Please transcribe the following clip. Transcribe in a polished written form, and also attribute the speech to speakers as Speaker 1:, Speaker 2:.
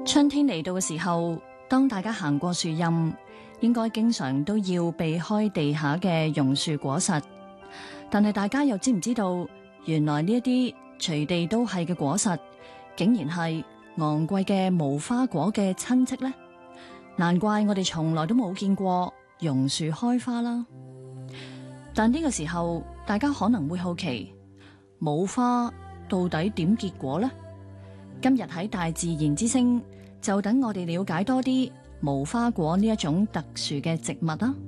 Speaker 1: 春天嚟到嘅時候，當大家行過樹蔭，應該經常都要避開地下嘅榕樹果實。但係大家又知唔知道，原來呢一啲隨地都係嘅果實，竟然係昂貴嘅無花果嘅親戚呢？難怪我哋從來都冇見過榕樹開花啦。但呢個時候，大家可能會好奇，冇花到底點結果呢？今日喺大自然之聲，就等我哋了解多啲無花果呢一種特殊嘅植物啦。